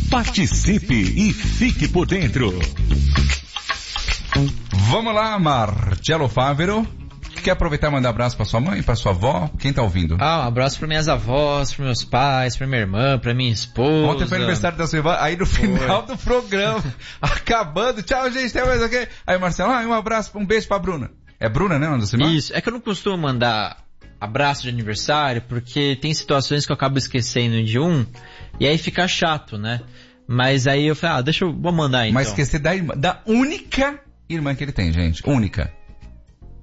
Participe e fique por dentro. Vamos lá, Marcelo Fávero. Quer aproveitar e mandar abraço pra sua mãe, pra sua avó? Quem tá ouvindo? Um abraço pra minhas avós, pros meus pais, pra minha irmã, pra minha esposa. Ontem foi aniversário da sua irmã, aí no final do programa, acabando, tchau gente, tem mais aqui. Aí Marcelo, um abraço, um beijo pra Bruna. É Bruna, né, da sua irmã? Isso, é que eu não costumo mandar abraço de aniversário, porque tem situações que eu acabo esquecendo de e aí fica chato, né? Mas aí eu falei, vou mandar então. Mas esquecer da única irmã que ele tem, gente, única.